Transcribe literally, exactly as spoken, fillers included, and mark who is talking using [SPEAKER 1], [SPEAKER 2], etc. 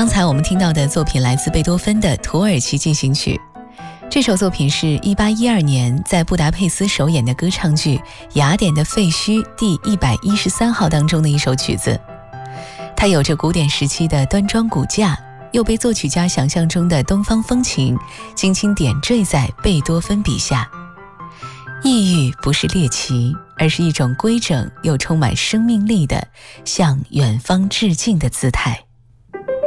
[SPEAKER 1] 刚才我们听到的作品来自贝多芬的《土耳其进行曲》，这首作品是一八一二年在布达佩斯首演的歌唱剧《雅典的废墟》第一百一十三号当中的一首曲子。它有着古典时期的端庄骨架，又被作曲家想象中的东方风情轻轻点缀在贝多芬笔下。异域不是猎奇，而是一种规整又充满生命力的向远方致敬的姿态。